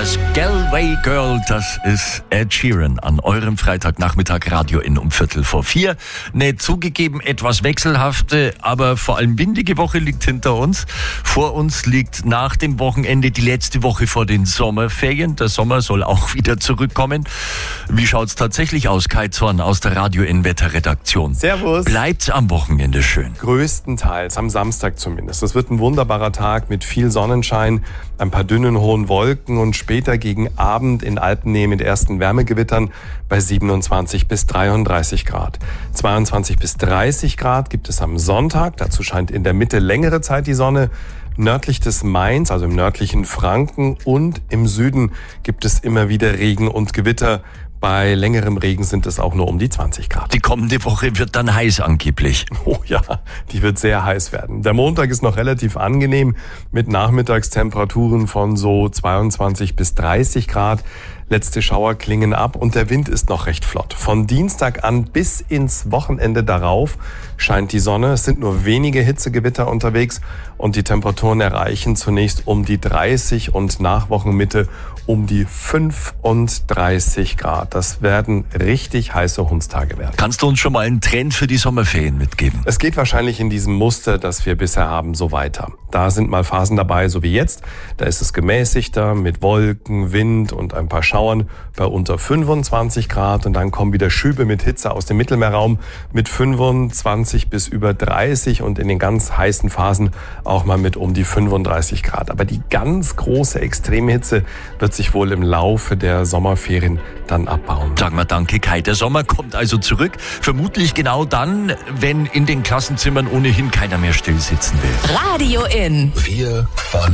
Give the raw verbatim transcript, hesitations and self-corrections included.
Das Galway Girl, das ist Ed Sheeran an eurem Freitagnachmittag Radio in um Viertel vor vier. Eine zugegeben etwas wechselhafte, aber vor allem windige Woche liegt hinter uns. Vor uns liegt nach dem Wochenende die letzte Woche vor den Sommerferien. Der Sommer soll auch wieder zurückkommen. Wie schaut's tatsächlich aus, Kai Zorn aus der Radio in Wetterredaktion? Servus. Bleibt's am Wochenende schön? Größtenteils, am Samstag zumindest. Es wird ein wunderbarer Tag mit viel Sonnenschein, ein paar dünnen hohen Wolken und später gegen Abend in Alpennähe mit ersten Wärmegewittern bei siebenundzwanzig bis dreiunddreißig Grad. zweiundzwanzig bis dreißig Grad gibt es am Sonntag. Dazu scheint in der Mitte längere Zeit die Sonne. Nördlich des Mains, also im nördlichen Franken und im Süden gibt es immer wieder Regen und Gewitter. Bei längerem Regen sind es auch nur um die zwanzig Grad. Die kommende Woche wird dann heiß angeblich. Oh ja, die wird sehr heiß werden. Der Montag ist noch relativ angenehm mit Nachmittagstemperaturen von so zweiundzwanzig bis dreißig Grad. Letzte Schauer klingen ab und der Wind ist noch recht flott. Von Dienstag an bis ins Wochenende darauf scheint die Sonne. Es sind nur wenige Hitzegewitter unterwegs und die Temperaturen erreichen zunächst um die dreißig und nach Wochenmitte um die fünfunddreißig Grad. Das werden richtig heiße Hundstage werden. Kannst du uns schon mal einen Trend für die Sommerferien mitgeben? Es geht wahrscheinlich in diesem Muster, das wir bisher haben, so weiter. Da sind mal Phasen dabei, so wie jetzt. Da ist es gemäßigter mit Wolken, Wind und ein paar Schauern bei unter fünfundzwanzig Grad. Und dann kommen wieder Schübe mit Hitze aus dem Mittelmeerraum mit fünfundzwanzig bis über dreißig und in den ganz heißen Phasen auch mal mit um die fünfunddreißig Grad. Aber die ganz große Extremhitze wird sich wohl im Laufe der Sommerferien dann abbauen. Sagen wir danke, Kai. Der Sommer kommt also zurück. Vermutlich genau dann, wenn in den Klassenzimmern ohnehin keiner mehr still sitzen will. Radio in. Wir fahren